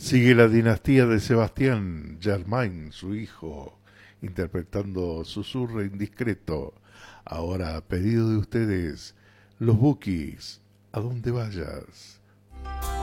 Sigue la dinastía de Sebastián Germain, su hijo, interpretando Susurro Indiscreto. Ahora, a pedido de ustedes, los Bookies, a donde vayas.